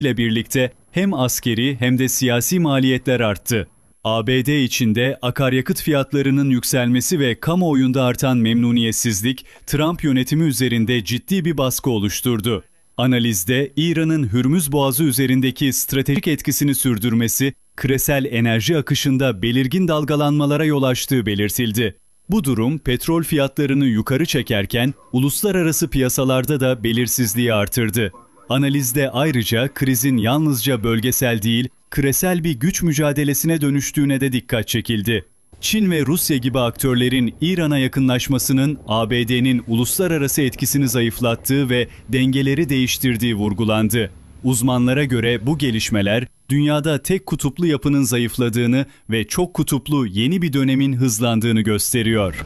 ile birlikte hem askeri hem de siyasi maliyetler arttı. ABD içinde akaryakıt fiyatlarının yükselmesi ve kamuoyunda artan memnuniyetsizlik, Trump yönetimi üzerinde ciddi bir baskı oluşturdu. Analizde İran'ın Hürmüz Boğazı üzerindeki stratejik etkisini sürdürmesi, küresel enerji akışında belirgin dalgalanmalara yol açtığı belirtildi. Bu durum petrol fiyatlarını yukarı çekerken uluslararası piyasalarda da belirsizliği artırdı. Analizde ayrıca krizin yalnızca bölgesel değil, küresel bir güç mücadelesine dönüştüğüne de dikkat çekildi. Çin ve Rusya gibi aktörlerin İran'a yakınlaşmasının ABD'nin uluslararası etkisini zayıflattığı ve dengeleri değiştirdiği vurgulandı. Uzmanlara göre bu gelişmeler dünyada tek kutuplu yapının zayıfladığını ve çok kutuplu yeni bir dönemin hızlandığını gösteriyor.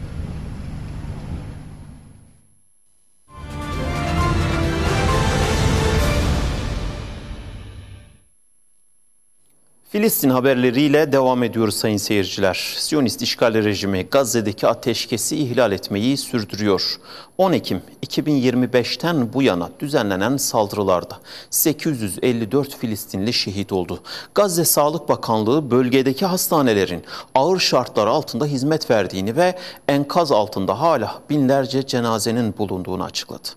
Filistin haberleriyle devam ediyoruz sayın seyirciler. Siyonist işgal rejimi Gazze'deki ateşkesi ihlal etmeyi sürdürüyor. 10 Ekim 2025'ten bu yana düzenlenen saldırılarda 854 Filistinli şehit oldu. Gazze Sağlık Bakanlığı bölgedeki hastanelerin ağır şartlar altında hizmet verdiğini ve enkaz altında hala binlerce cenazenin bulunduğunu açıkladı.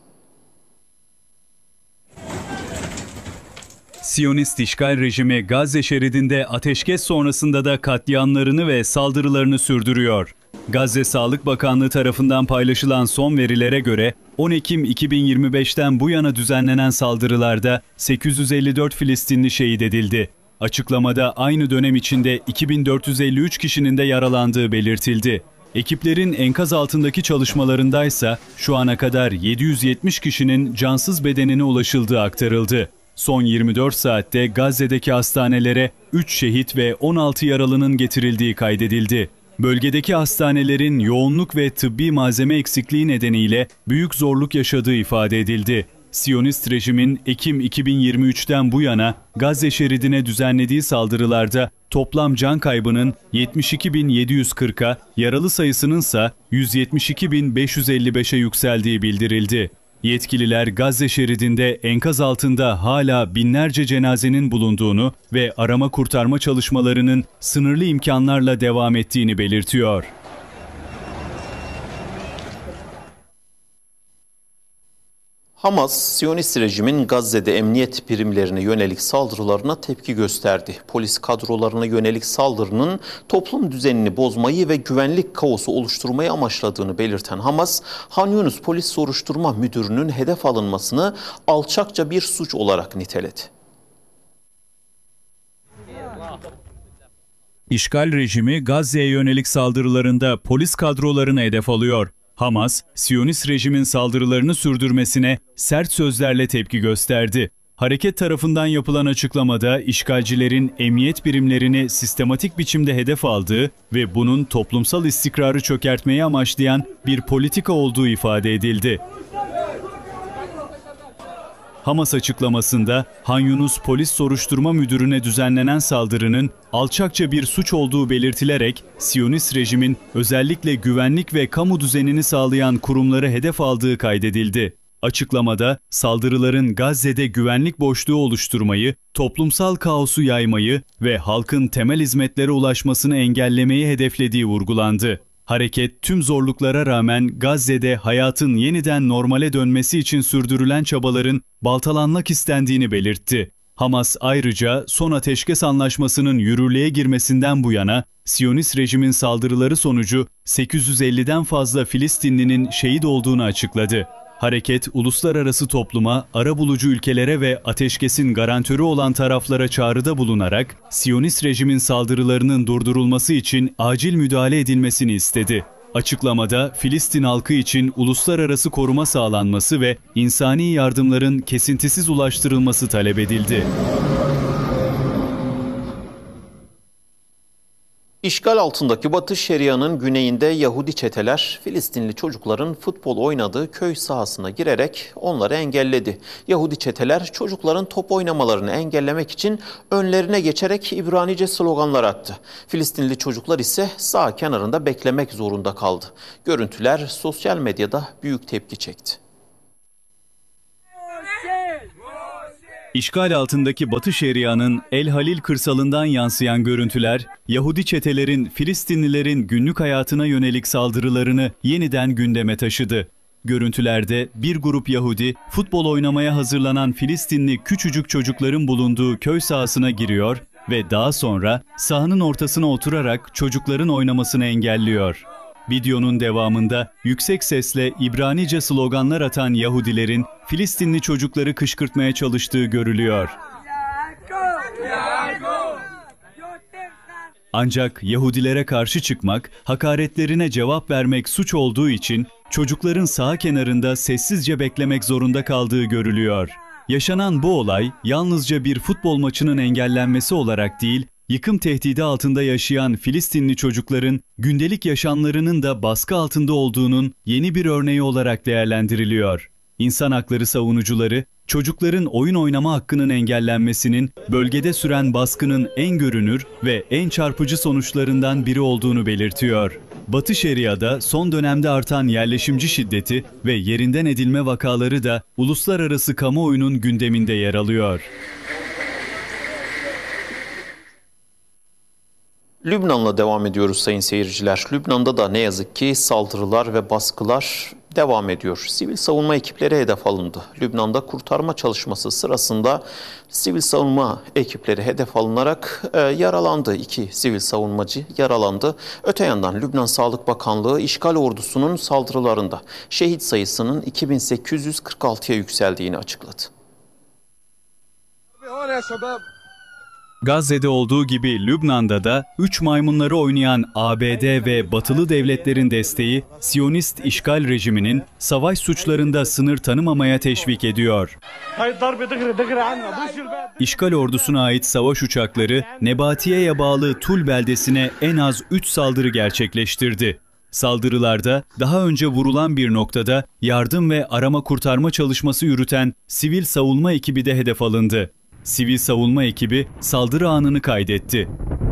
Siyonist işgal rejimi Gazze şeridinde ateşkes sonrasında da katliamlarını ve saldırılarını sürdürüyor. Gazze Sağlık Bakanlığı tarafından paylaşılan son verilere göre 10 Ekim 2025'ten bu yana düzenlenen saldırılarda 854 Filistinli şehit edildi. Açıklamada aynı dönem içinde 2453 kişinin de yaralandığı belirtildi. Ekiplerin enkaz altındaki çalışmalarındaysa şu ana kadar 770 kişinin cansız bedenine ulaşıldığı aktarıldı. Son 24 saatte Gazze'deki hastanelere 3 şehit ve 16 yaralının getirildiği kaydedildi. Bölgedeki hastanelerin yoğunluk ve tıbbi malzeme eksikliği nedeniyle büyük zorluk yaşadığı ifade edildi. Siyonist rejimin Ekim 2023'ten bu yana Gazze şeridine düzenlediği saldırılarda toplam can kaybının 72.740'a, yaralı sayısının ise 172.555'e yükseldiği bildirildi. Yetkililer Gazze şeridinde enkaz altında hala binlerce cenazenin bulunduğunu ve arama kurtarma çalışmalarının sınırlı imkanlarla devam ettiğini belirtiyor. Hamas, Siyonist rejimin Gazze'de emniyet birimlerine yönelik saldırılarına tepki gösterdi. Polis kadrolarına yönelik saldırının toplum düzenini bozmayı ve güvenlik kaosu oluşturmayı amaçladığını belirten Hamas, Han Yunus Polis Soruşturma Müdürü'nün hedef alınmasını alçakça bir suç olarak niteledi. İşgal rejimi Gazze'ye yönelik saldırılarında polis kadrolarını hedef alıyor. Hamas, Siyonist rejimin saldırılarını sürdürmesine sert sözlerle tepki gösterdi. Hareket tarafından yapılan açıklamada işgalcilerin emniyet birimlerini sistematik biçimde hedef aldığı ve bunun toplumsal istikrarı çökertmeyi amaçlayan bir politika olduğu ifade edildi. Hamas açıklamasında Han Yunus Polis Soruşturma Müdürü'ne düzenlenen saldırının alçakça bir suç olduğu belirtilerek Siyonist rejimin özellikle güvenlik ve kamu düzenini sağlayan kurumları hedef aldığı kaydedildi. Açıklamada saldırıların Gazze'de güvenlik boşluğu oluşturmayı, toplumsal kaosu yaymayı ve halkın temel hizmetlere ulaşmasını engellemeyi hedeflediği vurgulandı. Hareket tüm zorluklara rağmen Gazze'de hayatın yeniden normale dönmesi için sürdürülen çabaların baltalanmak istendiğini belirtti. Hamas ayrıca son ateşkes anlaşmasının yürürlüğe girmesinden bu yana Siyonist rejimin saldırıları sonucu 850'den fazla Filistinlinin şehit olduğunu açıkladı. Hareket, uluslararası topluma, arabulucu ülkelere ve ateşkesin garantörü olan taraflara çağrıda bulunarak Siyonist rejimin saldırılarının durdurulması için acil müdahale edilmesini istedi. Açıklamada Filistin halkı için uluslararası koruma sağlanması ve insani yardımların kesintisiz ulaştırılması talep edildi. İşgal altındaki Batı Şeria'nın güneyinde Yahudi çeteler Filistinli çocukların futbol oynadığı köy sahasına girerek onları engelledi. Yahudi çeteler çocukların top oynamalarını engellemek için önlerine geçerek İbranice sloganlar attı. Filistinli çocuklar ise saha kenarında beklemek zorunda kaldı. Görüntüler sosyal medyada büyük tepki çekti. İşgal altındaki Batı Şeria'nın El Halil kırsalından yansıyan görüntüler, Yahudi çetelerin Filistinlilerin günlük hayatına yönelik saldırılarını yeniden gündeme taşıdı. Görüntülerde bir grup Yahudi, futbol oynamaya hazırlanan Filistinli küçücük çocukların bulunduğu köy sahasına giriyor ve daha sonra sahanın ortasına oturarak çocukların oynamasını engelliyor. Videonun devamında yüksek sesle İbranice sloganlar atan Yahudilerin Filistinli çocukları kışkırtmaya çalıştığı görülüyor. Ancak Yahudilere karşı çıkmak, hakaretlerine cevap vermek suç olduğu için çocukların saha kenarında sessizce beklemek zorunda kaldığı görülüyor. Yaşanan bu olay yalnızca bir futbol maçının engellenmesi olarak değil, yıkım tehdidi altında yaşayan Filistinli çocukların gündelik yaşamlarının da baskı altında olduğunun yeni bir örneği olarak değerlendiriliyor. İnsan hakları savunucuları, çocukların oyun oynama hakkının engellenmesinin bölgede süren baskının en görünür ve en çarpıcı sonuçlarından biri olduğunu belirtiyor. Batı Şeria'da son dönemde artan yerleşimci şiddeti ve yerinden edilme vakaları da uluslararası kamuoyunun gündeminde yer alıyor. Lübnan'la devam ediyoruz sayın seyirciler. Lübnan'da da ne yazık ki saldırılar ve baskılar devam ediyor. Sivil savunma ekipleri hedef alındı. Lübnan'da kurtarma çalışması sırasında sivil savunma ekipleri hedef alınarak yaralandı. 2 sivil savunmacı yaralandı. Öte yandan Lübnan Sağlık Bakanlığı işgal ordusunun saldırılarında şehit sayısının 2846'ya yükseldiğini açıkladı. Gazze'de olduğu gibi Lübnan'da da 3 maymunları oynayan ABD ve batılı devletlerin desteği Siyonist işgal rejiminin savaş suçlarında sınır tanımamaya teşvik ediyor. İşgal ordusuna ait savaş uçakları Nebatiye'ye bağlı Tul beldesine en az 3 saldırı gerçekleştirdi. Saldırılarda daha önce vurulan bir noktada yardım ve arama kurtarma çalışması yürüten sivil savunma ekibi de hedef alındı. Sivil savunma ekibi saldırı anını kaydetti.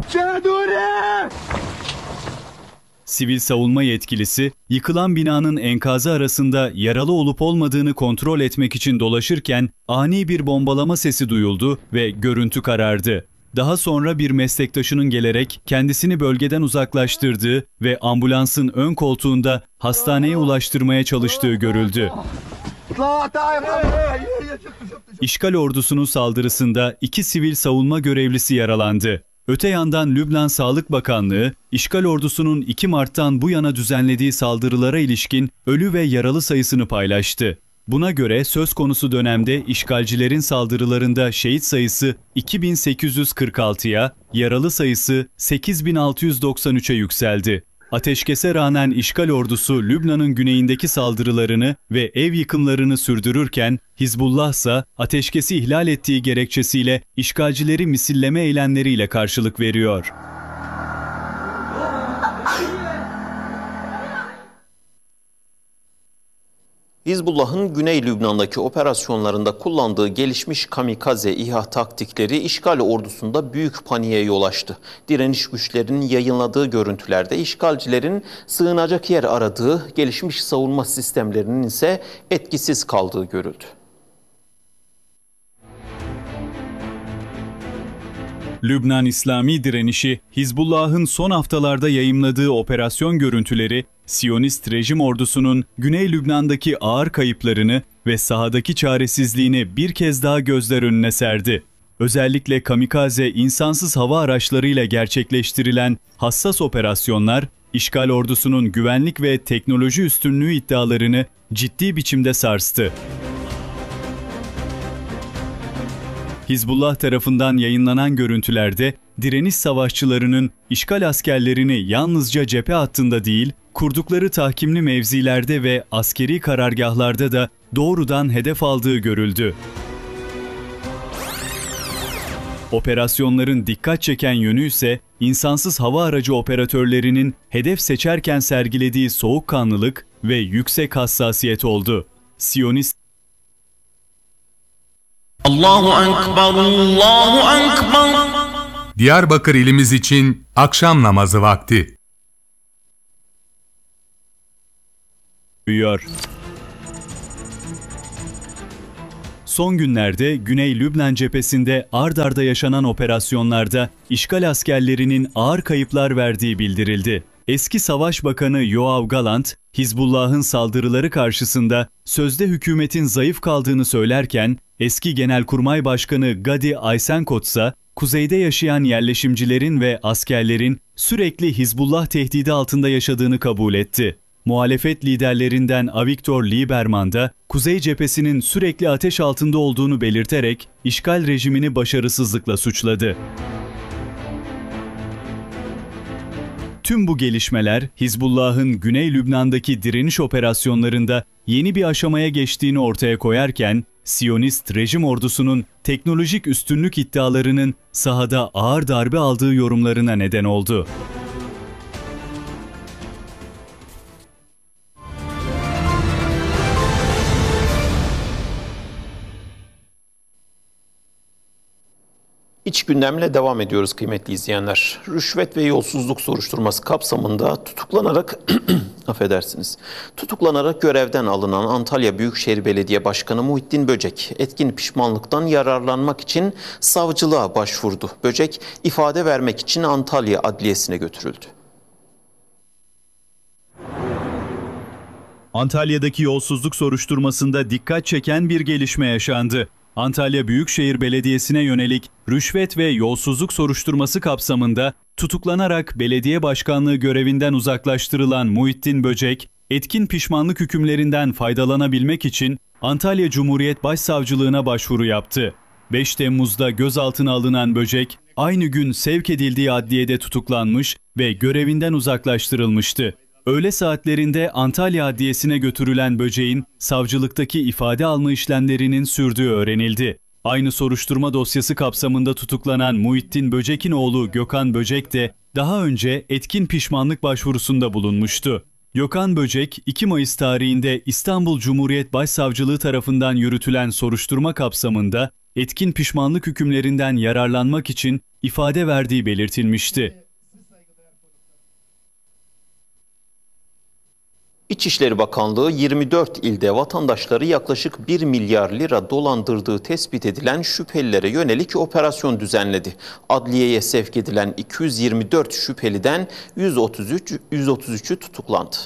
Sivil savunma yetkilisi, yıkılan binanın enkazı arasında yaralı olup olmadığını kontrol etmek için dolaşırken ani bir bombalama sesi duyuldu ve görüntü karardı. Daha sonra bir meslektaşının gelerek kendisini bölgeden uzaklaştırdığı ve ambulansın ön koltuğunda hastaneye ulaştırmaya çalıştığı görüldü. İşgal ordusunun saldırısında 2 sivil savunma görevlisi yaralandı. Öte yandan Lübnan Sağlık Bakanlığı, işgal ordusunun 2 Mart'tan bu yana düzenlediği saldırılara ilişkin ölü ve yaralı sayısını paylaştı. Buna göre söz konusu dönemde işgalcilerin saldırılarında şehit sayısı 2846'ya, yaralı sayısı 8693'e yükseldi. Ateşkese rağmen işgal ordusu Lübnan'ın güneyindeki saldırılarını ve ev yıkımlarını sürdürürken Hizbullah ise ateşkesi ihlal ettiği gerekçesiyle işgalcileri misilleme eylemleriyle karşılık veriyor. Hizbullah'ın Güney Lübnan'daki operasyonlarında kullandığı gelişmiş kamikaze İHA taktikleri işgal ordusunda büyük paniğe yol açtı. Direniş güçlerinin yayınladığı görüntülerde işgalcilerin sığınacak yer aradığı, gelişmiş savunma sistemlerinin ise etkisiz kaldığı görüldü. Lübnan İslami direnişi, Hizbullah'ın son haftalarda yayımladığı operasyon görüntüleri, Siyonist rejim ordusunun Güney Lübnan'daki ağır kayıplarını ve sahadaki çaresizliğini bir kez daha gözler önüne serdi. Özellikle kamikaze insansız hava araçlarıyla gerçekleştirilen hassas operasyonlar, işgal ordusunun güvenlik ve teknoloji üstünlüğü iddialarını ciddi biçimde sarstı. Hizbullah tarafından yayınlanan görüntülerde direniş savaşçılarının işgal askerlerini yalnızca cephe hattında değil, kurdukları tahkimli mevzilerde ve askeri karargahlarda da doğrudan hedef aldığı görüldü. Operasyonların dikkat çeken yönü ise insansız hava aracı operatörlerinin hedef seçerken sergilediği soğukkanlılık ve yüksek hassasiyet oldu. Siyonist Allahu Ekber, Allahu Ekber. Diyarbakır ilimiz için akşam namazı vakti. Son günlerde Güney Lübnan cephesinde ard arda yaşanan operasyonlarda işgal askerlerinin ağır kayıplar verdiği bildirildi. Eski Savaş Bakanı Yoav Galant, Hizbullah'ın saldırıları karşısında sözde hükümetin zayıf kaldığını söylerken, eski Genelkurmay Başkanı Gadi Aysenkot ise kuzeyde yaşayan yerleşimcilerin ve askerlerin sürekli Hizbullah tehdidi altında yaşadığını kabul etti. Muhalefet liderlerinden Avigdor Lieberman da Kuzey cephesinin sürekli ateş altında olduğunu belirterek işgal rejimini başarısızlıkla suçladı. Tüm bu gelişmeler Hizbullah'ın Güney Lübnan'daki direniş operasyonlarında yeni bir aşamaya geçtiğini ortaya koyarken, Siyonist rejim ordusunun teknolojik üstünlük iddialarının sahada ağır darbe aldığı yorumlarına neden oldu. İç gündemle devam ediyoruz kıymetli izleyenler. Rüşvet ve yolsuzluk soruşturması kapsamında tutuklanarak görevden alınan Antalya Büyükşehir Belediye Başkanı Muhittin Böcek, etkin pişmanlıktan yararlanmak için savcılığa başvurdu. Böcek, ifade vermek için Antalya Adliyesi'ne götürüldü. Antalya'daki yolsuzluk soruşturmasında dikkat çeken bir gelişme yaşandı. Antalya Büyükşehir Belediyesi'ne yönelik rüşvet ve yolsuzluk soruşturması kapsamında tutuklanarak belediye başkanlığı görevinden uzaklaştırılan Muhittin Böcek, etkin pişmanlık hükümlerinden faydalanabilmek için Antalya Cumhuriyet Başsavcılığına başvuru yaptı. 5 Temmuz'da gözaltına alınan Böcek, aynı gün sevk edildiği adliyede tutuklanmış ve görevinden uzaklaştırılmıştı. Öğle saatlerinde Antalya Adliyesi'ne götürülen Böcek'in savcılıktaki ifade alma işlemlerinin sürdüğü öğrenildi. Aynı soruşturma dosyası kapsamında tutuklanan Muhittin Böcek'in oğlu Gökhan Böcek de daha önce etkin pişmanlık başvurusunda bulunmuştu. Gökhan Böcek, 2 Mayıs tarihinde İstanbul Cumhuriyet Başsavcılığı tarafından yürütülen soruşturma kapsamında etkin pişmanlık hükümlerinden yararlanmak için ifade verdiği belirtilmişti. İçişleri Bakanlığı 24 ilde vatandaşları yaklaşık 1 milyar lira dolandırdığı tespit edilen şüphelilere yönelik operasyon düzenledi. Adliyeye sevk edilen 224 şüpheliden 133'ü tutuklandı.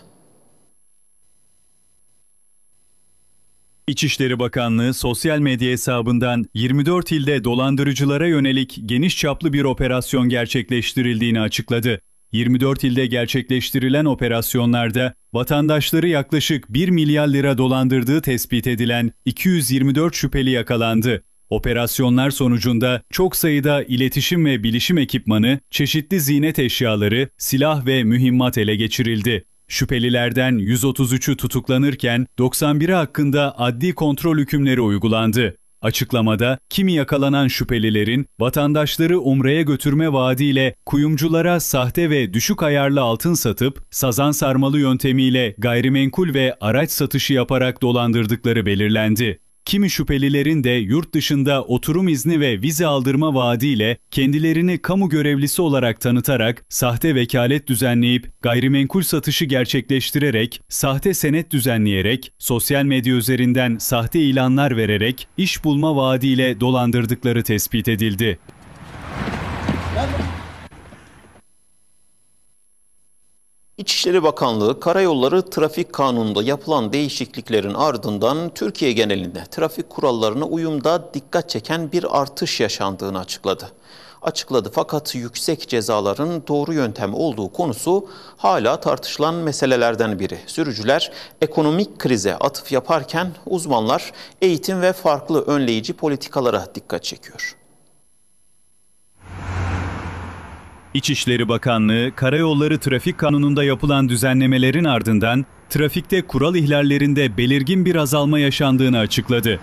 İçişleri Bakanlığı sosyal medya hesabından 24 ilde dolandırıcılara yönelik geniş çaplı bir operasyon gerçekleştirildiğini açıkladı. 24 ilde gerçekleştirilen operasyonlarda vatandaşları yaklaşık 1 milyar lira dolandırdığı tespit edilen 224 şüpheli yakalandı. Operasyonlar sonucunda çok sayıda iletişim ve bilişim ekipmanı, çeşitli ziynet eşyaları, silah ve mühimmat ele geçirildi. Şüphelilerden 133'ü tutuklanırken 91'i hakkında adli kontrol hükümleri uygulandı. Açıklamada kimi yakalanan şüphelilerin vatandaşları Umre'ye götürme vaadiyle kuyumculara sahte ve düşük ayarlı altın satıp sazan sarmalı yöntemiyle gayrimenkul ve araç satışı yaparak dolandırdıkları belirlendi. Kimi şüphelilerin de yurt dışında oturum izni ve vize aldırma vaadiyle kendilerini kamu görevlisi olarak tanıtarak sahte vekalet düzenleyip gayrimenkul satışı gerçekleştirerek, sahte senet düzenleyerek, sosyal medya üzerinden sahte ilanlar vererek iş bulma vaadiyle dolandırdıkları tespit edildi. İçişleri Bakanlığı, Karayolları Trafik Kanunu'nda yapılan değişikliklerin ardından Türkiye genelinde trafik kurallarına uyumda dikkat çeken bir artış yaşandığını açıkladı. Fakat yüksek cezaların doğru yöntem olduğu konusu hala tartışılan meselelerden biri. Sürücüler ekonomik krize atıf yaparken uzmanlar eğitim ve farklı önleyici politikalara dikkat çekiyor. İçişleri Bakanlığı, Karayolları Trafik Kanunu'nda yapılan düzenlemelerin ardından trafikte kural ihlallerinde belirgin bir azalma yaşandığını açıkladı.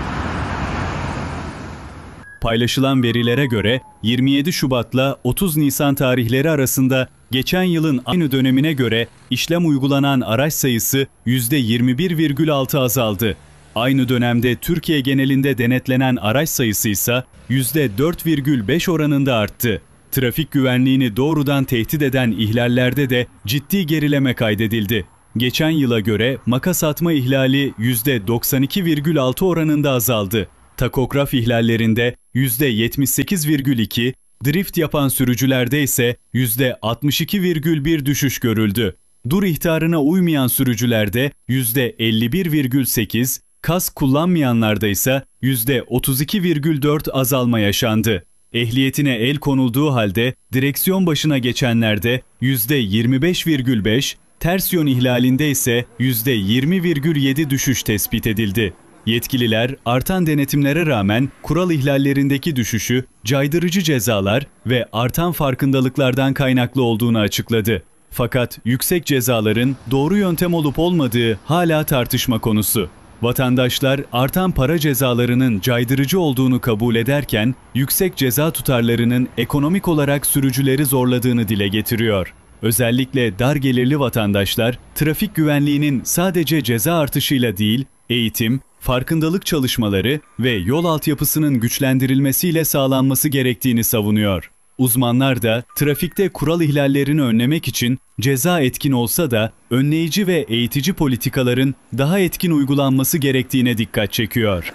Paylaşılan verilere göre 27 Şubat'la 30 Nisan tarihleri arasında geçen yılın aynı dönemine göre işlem uygulanan araç sayısı %21,6 azaldı. Aynı dönemde Türkiye genelinde denetlenen araç sayısı ise %4,5 oranında arttı. Trafik güvenliğini doğrudan tehdit eden ihlallerde de ciddi gerileme kaydedildi. Geçen yıla göre makas atma ihlali %92,6 oranında azaldı. Takograf ihlallerinde %78,2, drift yapan sürücülerde ise %62,1 düşüş görüldü. Dur ihtarına uymayan sürücülerde %51,8, kask kullanmayanlarda ise %32,4 azalma yaşandı. Ehliyetine el konulduğu halde direksiyon başına geçenlerde %25,5, ters yön ihlalinde ise %20,7 düşüş tespit edildi. Yetkililer artan denetimlere rağmen kural ihlallerindeki düşüşü caydırıcı cezalar ve artan farkındalıklardan kaynaklı olduğunu açıkladı. Fakat yüksek cezaların doğru yöntem olup olmadığı hala tartışma konusu. Vatandaşlar artan para cezalarının caydırıcı olduğunu kabul ederken yüksek ceza tutarlarının ekonomik olarak sürücüleri zorladığını dile getiriyor. Özellikle dar gelirli vatandaşlar trafik güvenliğinin sadece ceza artışıyla değil, eğitim, farkındalık çalışmaları ve yol altyapısının güçlendirilmesiyle sağlanması gerektiğini savunuyor. Uzmanlar da trafikte kural ihlallerini önlemek için ceza etkin olsa da önleyici ve eğitici politikaların daha etkin uygulanması gerektiğine dikkat çekiyor.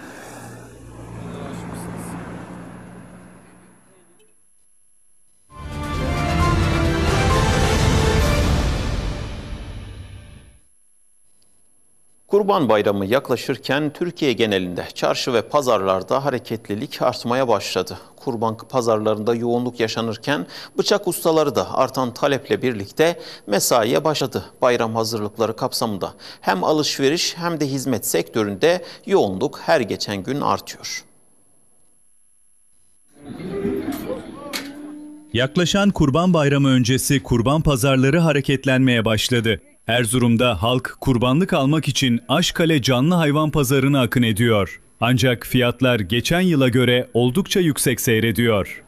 Kurban Bayramı yaklaşırken Türkiye genelinde çarşı ve pazarlarda hareketlilik artmaya başladı. Kurban pazarlarında yoğunluk yaşanırken bıçak ustaları da artan taleple birlikte mesaiye başladı. Bayram hazırlıkları kapsamında hem alışveriş hem de hizmet sektöründe yoğunluk her geçen gün artıyor. Yaklaşan Kurban Bayramı öncesi kurban pazarları hareketlenmeye başladı. Erzurum'da halk kurbanlık almak için Aşkale Canlı Hayvan Pazarı'na akın ediyor. Ancak fiyatlar geçen yıla göre oldukça yüksek seyrediyor.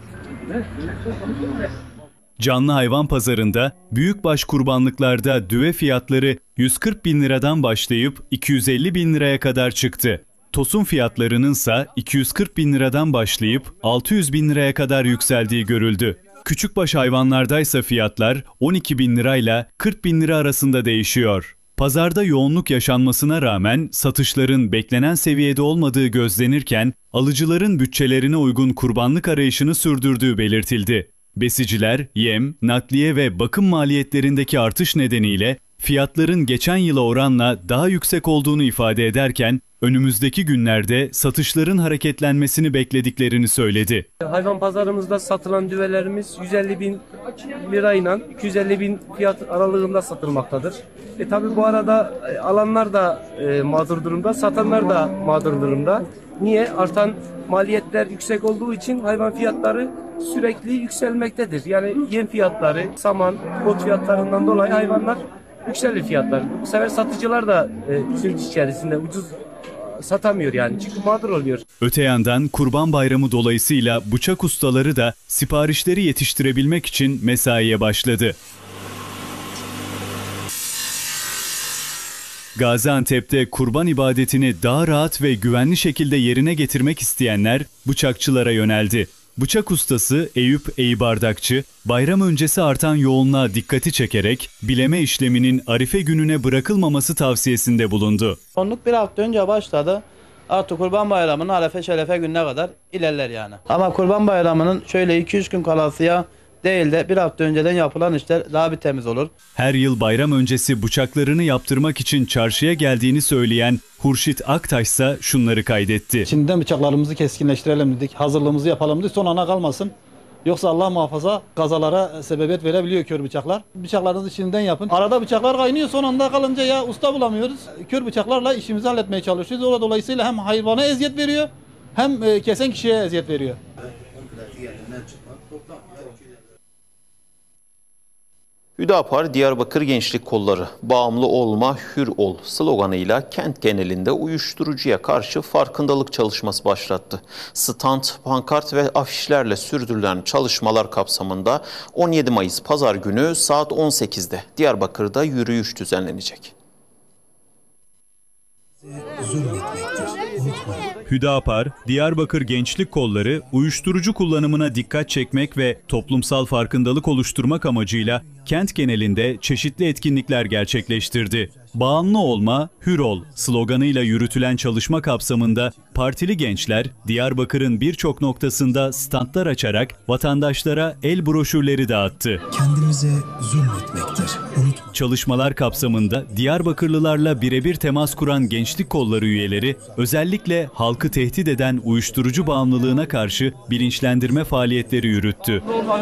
Canlı Hayvan Pazarı'nda büyükbaş kurbanlıklarda düve fiyatları 140 bin liradan başlayıp 250 bin liraya kadar çıktı. Tosun fiyatlarının ise 240 bin liradan başlayıp 600 bin liraya kadar yükseldiği görüldü. Küçükbaş hayvanlardaysa fiyatlar 12 bin lirayla 40 bin lira arasında değişiyor. Pazarda yoğunluk yaşanmasına rağmen satışların beklenen seviyede olmadığı gözlenirken alıcıların bütçelerine uygun kurbanlık arayışını sürdürdüğü belirtildi. Besiciler, yem, nakliye ve bakım maliyetlerindeki artış nedeniyle fiyatların geçen yıla oranla daha yüksek olduğunu ifade ederken önümüzdeki günlerde satışların hareketlenmesini beklediklerini söyledi. Hayvan pazarımızda satılan düvelerimiz 150 bin lirayla 250 bin fiyat aralığında satılmaktadır. Tabii bu arada alanlar da mağdur durumda, satanlar da mağdur durumda. Niye? Artan maliyetler yüksek olduğu için hayvan fiyatları sürekli yükselmektedir. Yani yem fiyatları, saman, ot fiyatlarından dolayı hayvanlar yükselir fiyatlar. Bu sefer satıcılar da üzüntü içerisinde ucuz satamıyor yani çünkü mağdur oluyor. Öte yandan Kurban Bayramı dolayısıyla bıçak ustaları da siparişleri yetiştirebilmek için mesaiye başladı. Gaziantep'te kurban ibadetini daha rahat ve güvenli şekilde yerine getirmek isteyenler bıçakçılara yöneldi. Bıçak ustası Eyüp Eybardakçı, bayram öncesi artan yoğunluğa dikkati çekerek bileme işleminin Arife gününe bırakılmaması tavsiyesinde bulundu. Yoğunluk bir hafta önce başladı. Artık Kurban Bayramı'nın Arefe Şerefe gününe kadar ilerler yani. Ama Kurban Bayramı'nın şöyle 2-3 gün kalasıya değil de bir hafta önceden yapılan işler daha bir temiz olur. Her yıl bayram öncesi bıçaklarını yaptırmak için çarşıya geldiğini söyleyen Hurşit Aktaş ise şunları kaydetti. Şimdiden bıçaklarımızı keskinleştirelim dedik, hazırlığımızı yapalım dedik, son ana kalmasın. Yoksa Allah muhafaza kazalara sebebiyet verebiliyor kör bıçaklar. Bıçaklarınızı şimdiden yapın. Arada bıçaklar kaynıyor, son anda kalınca ya usta bulamıyoruz. Kör bıçaklarla işimizi halletmeye çalışıyoruz. Dolayısıyla hem hayvana eziyet veriyor hem kesen kişiye eziyet veriyor. Hüdapar Diyarbakır Gençlik Kolları "Bağımlı olma, hür ol" sloganıyla kent genelinde uyuşturucuya karşı farkındalık çalışması başlattı. Stand, pankart ve afişlerle sürdürülen çalışmalar kapsamında 17 Mayıs Pazar günü saat 18'de Diyarbakır'da yürüyüş düzenlenecek. Zulmetmektir. Unutmayın. Hüdapar, Diyarbakır Gençlik Kolları, uyuşturucu kullanımına dikkat çekmek ve toplumsal farkındalık oluşturmak amacıyla kent genelinde çeşitli etkinlikler gerçekleştirdi. Bağımlı olma, hür ol sloganıyla yürütülen çalışma kapsamında partili gençler Diyarbakır'ın birçok noktasında standlar açarak vatandaşlara el broşürleri dağıttı. Kendimize zulmetmektir. Çalışmalar kapsamında Diyarbakırlılarla birebir temas kuran gençlik kolları üyeleri özellikle halkı tehdit eden uyuşturucu bağımlılığına karşı bilinçlendirme faaliyetleri yürüttü.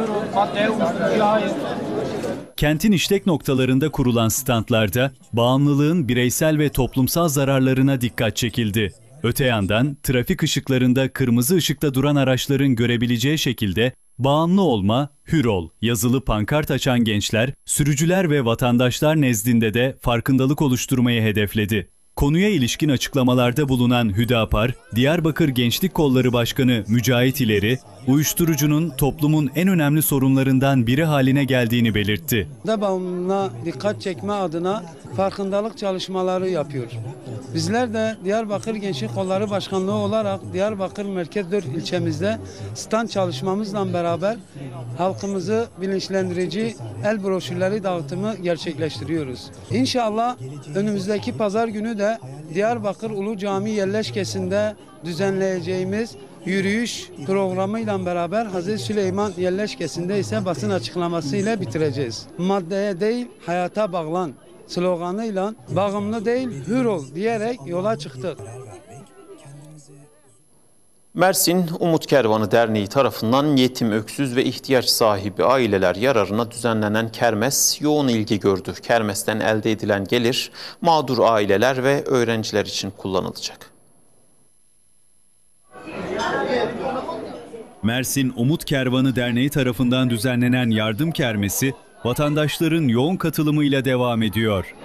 Kentin işlek noktalarında kurulan standlarda bağımlılığın bireysel ve toplumsal zararlarına dikkat çekildi. Öte yandan trafik ışıklarında kırmızı ışıkta duran araçların görebileceği şekilde "Bağımlı olma, hür ol" yazılı pankart açan gençler, sürücüler ve vatandaşlar nezdinde de farkındalık oluşturmayı hedefledi. Konuya ilişkin açıklamalarda bulunan Hüdapar, Diyarbakır Gençlik Kolları Başkanı Mücahit İleri, uyuşturucunun toplumun en önemli sorunlarından biri haline geldiğini belirtti. Bağımlılığına dikkat çekme adına farkındalık çalışmaları yapıyor. Bizler de Diyarbakır Gençlik Kolları Başkanlığı olarak Diyarbakır Merkez 4 ilçemizde stand çalışmamızla beraber halkımızı bilinçlendirici el broşürleri dağıtımı gerçekleştiriyoruz. İnşallah önümüzdeki pazar günü de Diyarbakır Ulu Cami yerleşkesinde düzenleyeceğimiz yürüyüş programıyla beraber Hazreti Süleyman yerleşkesinde ise basın açıklamasıyla bitireceğiz. Maddeye değil hayata bağlan sloganıyla bağımlı değil hür ol diyerek yola çıktık. Mersin Umut Kervanı Derneği tarafından yetim, öksüz ve ihtiyaç sahibi aileler yararına düzenlenen kermes yoğun ilgi gördü. Kermesten elde edilen gelir mağdur aileler ve öğrenciler için kullanılacak. Mersin Umut Kervanı Derneği tarafından düzenlenen yardım kermesi vatandaşların yoğun katılımıyla devam ediyor.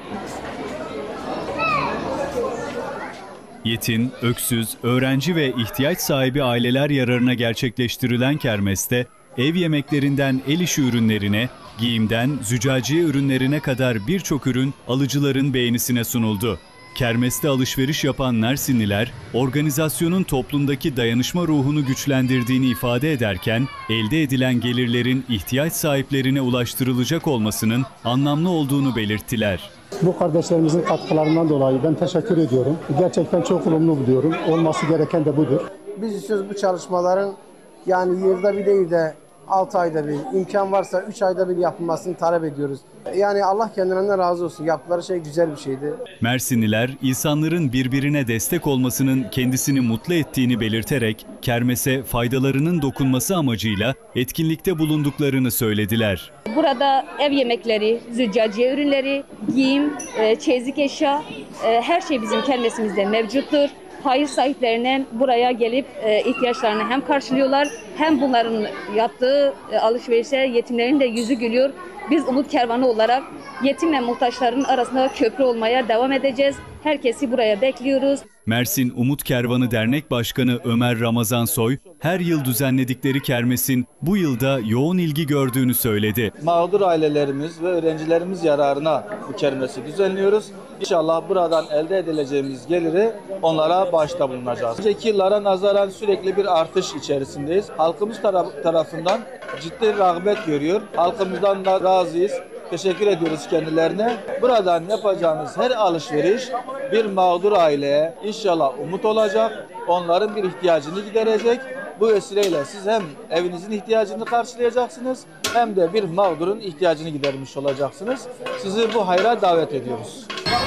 Yetim, öksüz, öğrenci ve ihtiyaç sahibi aileler yararına gerçekleştirilen kermeste ev yemeklerinden el işi ürünlerine, giyimden züccaciye ürünlerine kadar birçok ürün alıcıların beğenisine sunuldu. Kermeste alışveriş yapan Mersinliler, organizasyonun toplumdaki dayanışma ruhunu güçlendirdiğini ifade ederken, elde edilen gelirlerin ihtiyaç sahiplerine ulaştırılacak olmasının anlamlı olduğunu belirttiler. Bu kardeşlerimizin katkılarından dolayı ben teşekkür ediyorum. Gerçekten çok olumlu buluyorum. Olması gereken de budur. Biz istiyoruz bu çalışmaların yani yılda bir değil de 6 ayda bir, imkan varsa 3 ayda bir yapılmasını talep ediyoruz. Yani Allah kendilerinden razı olsun. Yaptıkları şey güzel bir şeydi. Mersinliler, insanların birbirine destek olmasının kendisini mutlu ettiğini belirterek, kermese faydalarının dokunması amacıyla etkinlikte bulunduklarını söylediler. Burada ev yemekleri, züccaciye ürünleri, giyim, çeyizlik eşya, her şey bizim kermesimizde mevcuttur. Hayır sahiplerine buraya gelip ihtiyaçlarını hem karşılıyorlar hem bunların yaptığı alışverişe yetimlerin de yüzü gülüyor. Biz Umut Kervanı olarak yetim ve muhtaçların arasında köprü olmaya devam edeceğiz. Herkesi buraya bekliyoruz. Mersin Umut Kervanı Dernek Başkanı Ömer Ramazan Soy, her yıl düzenledikleri kermesin bu yılda yoğun ilgi gördüğünü söyledi. Mağdur ailelerimiz ve öğrencilerimiz yararına bu kermesi düzenliyoruz. İnşallah buradan elde edileceğimiz geliri onlara bağışta bulunacağız. Önceki yıllara nazaran sürekli bir artış içerisindeyiz. Halkımız tarafından ciddi rağbet görüyor. Halkımızdan da razıyız. Teşekkür ediyoruz kendilerine. Buradan yapacağımız her alışveriş bir mağdur aileye inşallah umut olacak. Onların bir ihtiyacını giderecek. Bu vesileyle siz hem evinizin ihtiyacını karşılayacaksınız hem de bir mağdurun ihtiyacını gidermiş olacaksınız. Sizi bu hayra davet ediyoruz.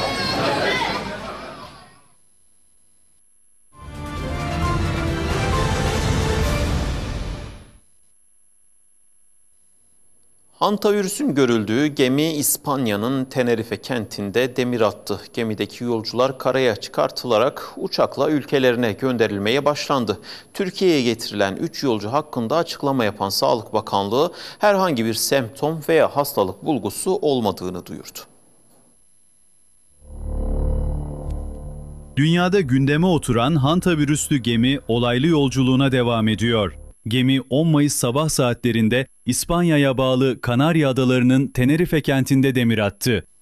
Hantavirüsün görüldüğü gemi İspanya'nın Tenerife kentinde demir attı. Gemideki yolcular karaya çıkartılarak uçakla ülkelerine gönderilmeye başlandı. Türkiye'ye getirilen 3 yolcu hakkında açıklama yapan Sağlık Bakanlığı herhangi bir semptom veya hastalık bulgusu olmadığını duyurdu. Dünyada gündeme oturan hantavirüslü gemi olaylı yolculuğuna devam ediyor. Gemi 10 Mayıs sabah saatlerinde İspanya'ya bağlı Kanarya Adaları'nın Tenerife kentinde demir attı.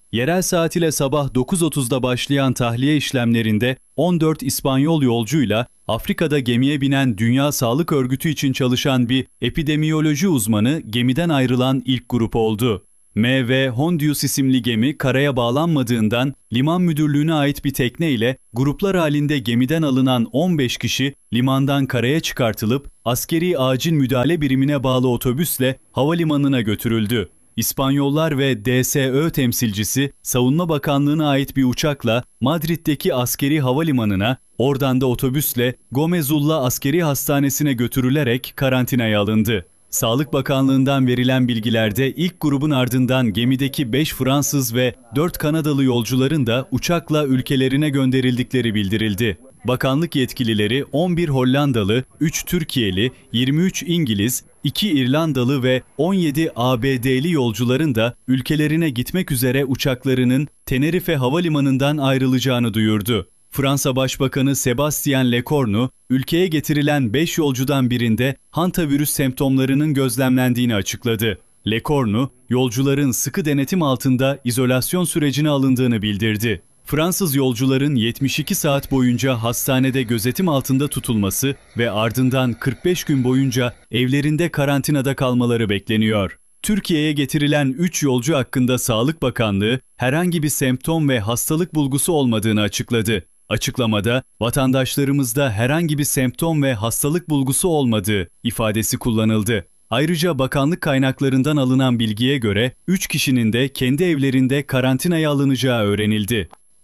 Yerel saat ile sabah 9.30'da başlayan tahliye işlemlerinde 14 İspanyol yolcuyla Afrika'da gemiye binen Dünya Sağlık Örgütü için çalışan bir epidemiyoloji uzmanı gemiden ayrılan ilk grup oldu. MV Hondius isimli gemi karaya bağlanmadığından liman müdürlüğüne ait bir tekne ile gruplar halinde gemiden alınan 15 kişi limandan karaya çıkartılıp askeri acil müdahale birimine bağlı otobüsle havalimanına götürüldü. İspanyollar ve DSÖ temsilcisi Savunma Bakanlığı'na ait bir uçakla Madrid'deki askeri havalimanına, oradan da otobüsle Gomezulla Askeri Hastanesi'ne götürülerek karantinaya alındı. Sağlık Bakanlığı'ndan verilen bilgilerde ilk grubun ardından gemideki 5 Fransız ve 4 Kanadalı yolcuların da uçakla ülkelerine gönderildikleri bildirildi. Bakanlık yetkilileri 11 Hollandalı, 3 Türkiye'li, 23 İngiliz, 2 İrlandalı ve 17 ABD'li yolcuların da ülkelerine gitmek üzere uçaklarının Tenerife Havalimanı'ndan ayrılacağını duyurdu. Fransa Başbakanı Sébastien Lecornu, ülkeye getirilen 5 yolcudan birinde hantavirüs semptomlarının gözlemlendiğini açıkladı. Lecornu, yolcuların sıkı denetim altında izolasyon sürecine alındığını bildirdi. Fransız yolcuların 72 saat boyunca hastanede gözetim altında tutulması ve ardından 45 gün boyunca evlerinde karantinada kalmaları bekleniyor. Türkiye'ye getirilen 3 yolcu hakkında Sağlık Bakanlığı herhangi bir semptom ve hastalık bulgusu olmadığını açıkladı. Açıklamada vatandaşlarımızda herhangi bir semptom ve hastalık bulgusu olmadığı ifadesi kullanıldı. Ayrıca bakanlık kaynaklarından alınan bilgiye göre 3 kişinin de kendi evlerinde karantinaya alınacağı öğrenildi.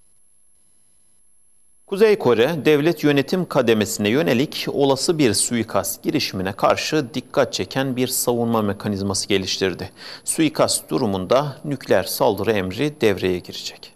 Kuzey Kore, devlet yönetim kademesine yönelik olası bir suikast girişimine karşı dikkat çeken bir savunma mekanizması geliştirdi. Suikast durumunda nükleer saldırı emri devreye girecek.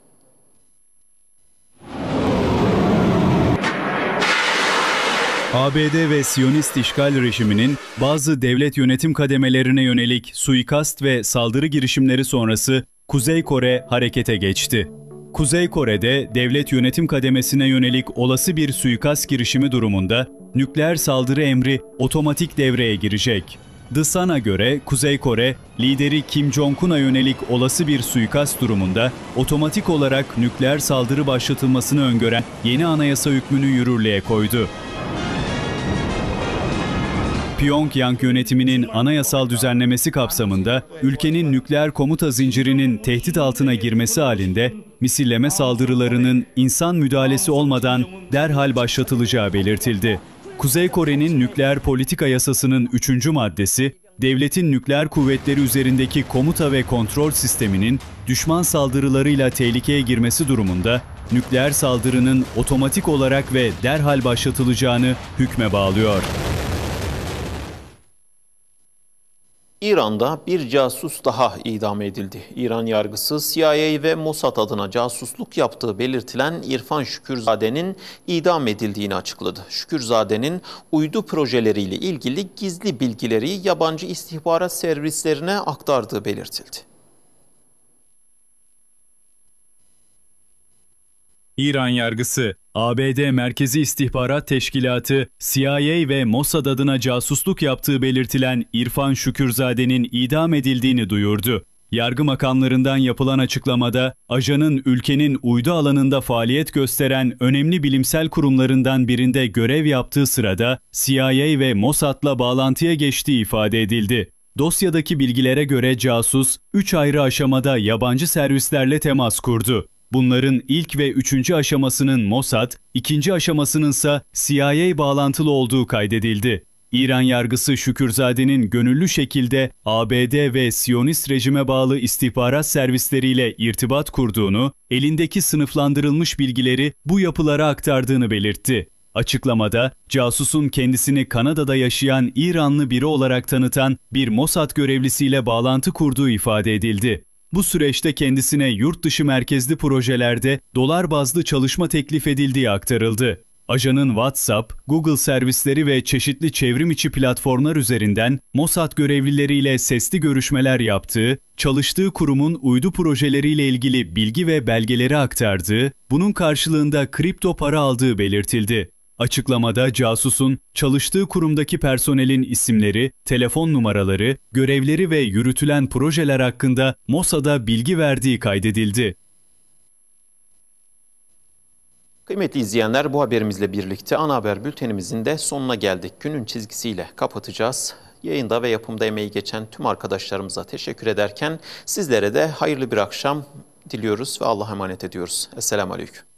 ABD ve Siyonist işgal rejiminin bazı devlet yönetim kademelerine yönelik suikast ve saldırı girişimleri sonrası Kuzey Kore harekete geçti. Kuzey Kore'de devlet yönetim kademesine yönelik olası bir suikast girişimi durumunda nükleer saldırı emri otomatik devreye girecek. The Sun'a göre Kuzey Kore, lideri Kim Jong-un'a yönelik olası bir suikast durumunda otomatik olarak nükleer saldırı başlatılmasını öngören yeni anayasa hükmünü yürürlüğe koydu. Pyongyang yönetiminin anayasal düzenlemesi kapsamında ülkenin nükleer komuta zincirinin tehdit altına girmesi halinde misilleme saldırılarının insan müdahalesi olmadan derhal başlatılacağı belirtildi. Kuzey Kore'nin nükleer politika yasasının 3. maddesi, devletin nükleer kuvvetleri üzerindeki komuta ve kontrol sisteminin düşman saldırılarıyla tehlikeye girmesi durumunda nükleer saldırının otomatik olarak ve derhal başlatılacağını hükme bağlıyor. İran'da bir casus daha idam edildi. İran yargısı CIA ve Mossad adına casusluk yaptığı belirtilen İrfan Şükürzade'nin idam edildiğini açıkladı. Şükürzade'nin uydu projeleriyle ilgili gizli bilgileri yabancı istihbarat servislerine aktardığı belirtildi. İran yargısı, ABD Merkezi İstihbarat Teşkilatı, CIA ve Mossad adına casusluk yaptığı belirtilen İrfan Şükürzade'nin idam edildiğini duyurdu. Yargı makamlarından yapılan açıklamada, ajanın ülkenin uydu alanında faaliyet gösteren önemli bilimsel kurumlarından birinde görev yaptığı sırada CIA ve Mossad'la bağlantıya geçtiği ifade edildi. Dosyadaki bilgilere göre casus, 3 ayrı aşamada yabancı servislerle temas kurdu. Bunların ilk ve 3. aşamasının Mossad, 2. aşamasının ise CIA bağlantılı olduğu kaydedildi. İran yargısı Şükürzade'nin gönüllü şekilde ABD ve Siyonist rejime bağlı istihbarat servisleriyle irtibat kurduğunu, elindeki sınıflandırılmış bilgileri bu yapılara aktardığını belirtti. Açıklamada, casusun kendisini Kanada'da yaşayan İranlı biri olarak tanıtan bir Mossad görevlisiyle bağlantı kurduğu ifade edildi. Bu süreçte kendisine yurt dışı merkezli projelerde dolar bazlı çalışma teklif edildiği aktarıldı. Ajanın WhatsApp, Google servisleri ve çeşitli çevrim içi platformlar üzerinden Mossad görevlileriyle sesli görüşmeler yaptığı, çalıştığı kurumun uydu projeleriyle ilgili bilgi ve belgeleri aktardığı, bunun karşılığında kripto para aldığı belirtildi. Açıklamada casusun çalıştığı kurumdaki personelin isimleri, telefon numaraları, görevleri ve yürütülen projeler hakkında Mossad'a bilgi verdiği kaydedildi. Kıymetli izleyenler, bu haberimizle birlikte ana haber bültenimizin de sonuna geldik. Günün çizgisiyle kapatacağız. Yayında ve yapımda emeği geçen tüm arkadaşlarımıza teşekkür ederken sizlere de hayırlı bir akşam diliyoruz ve Allah'a emanet ediyoruz. Esselamu Aleyküm.